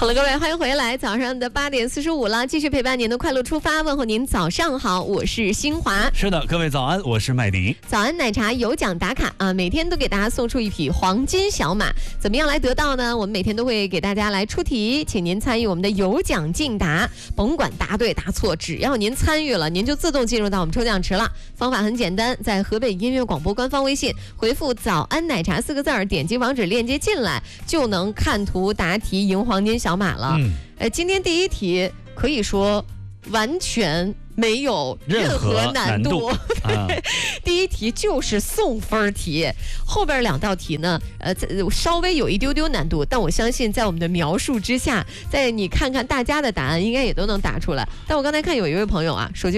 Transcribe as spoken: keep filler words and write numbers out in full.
好了，各位，欢迎回来，早上的八点四十五了，继续陪伴您的快乐出发，问候您早上好，我是新华。 是的，各位早安，我是麦迪。 早安奶茶有奖打卡啊，每天都给大家送出一匹黄金小马，怎么样来得到呢？我们每天都会给大家来出题，请您参与我们的有奖竞答，甭管答对答错，只要您参与了，您就自动进入到我们抽奖池了。方法很简单，在河北音乐广播官方微信回复早安奶茶四个字儿，点击网址链接进来，就能看图答题赢黄金小马了。嗯，呃，今天第一题可以说完全没有任何难度， 啊、 第一题就是送分题，后边两道题呢，呃，稍微有一丢丢难度，但我相信在我们的描述之下，在你看看大家的答案，应该也都能答出来。但我刚才看有一位朋友啊，手机